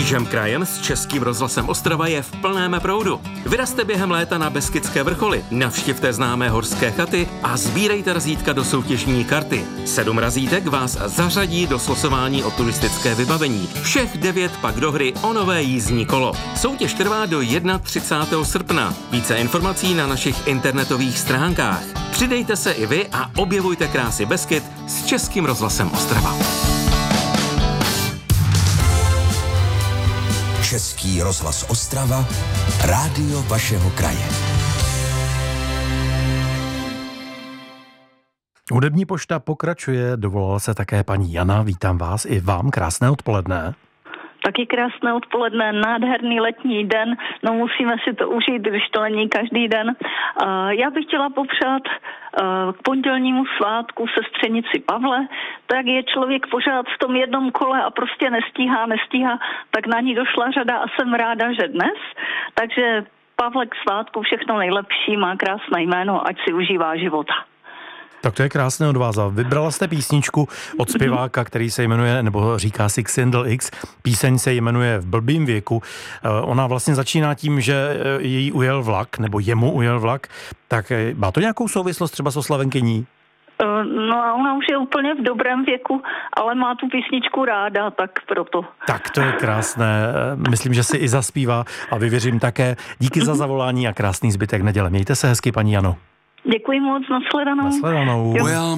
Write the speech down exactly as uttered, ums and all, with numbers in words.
Křížem krajem s Českým rozhlasem Ostrava je v plném proudu. Vyrazte během léta na Beskydské vrcholy, navštivte známé horské chaty a sbírejte razítka do soutěžní karty. Sedm razítek vás zařadí do slosování o turistické vybavení. Všech devět pak do hry o nové jízdní kolo. Soutěž trvá do třicátého prvního srpna. Více informací na našich internetových stránkách. Přidejte se i vy a objevujte krásy Beskyd s Českým rozhlasem Ostrava. Český rozhlas Ostrava, rádio vašeho kraje. Hudební pošta pokračuje, dovolala se také paní Jana. Vítám vás i vám, krásné odpoledne. Taky krásné odpoledne, nádherný letní den, no musíme si to užít, když to není každý den. Uh, já bych chtěla popřát uh, k pondělnímu svátku sestřenici Pavle, tak je člověk pořád v tom jednom kole a prostě nestíhá, nestíhá, tak na ní došla řada a jsem ráda, že dnes. Takže Pavle k svátku všechno nejlepší, má krásné jméno, ať si užívá života. Tak to je krásné od vás. Vybrala jste písničku od zpěváka, který se jmenuje, nebo říká si Xindl X. Píseň se jmenuje V blbým věku. Ona vlastně začíná tím, že její ujel vlak, nebo jemu ujel vlak. Tak má to nějakou souvislost třeba s oslavenkyní? No a ona už je úplně v dobrém věku, ale má tu písničku ráda, tak proto. Tak to je krásné. Myslím, že si i zaspívá a vyvěřím také. Díky za zavolání a krásný zbytek neděle. Mějte se hezky, paní Jano. Děkuji moc, nashledanou. Nashledanou.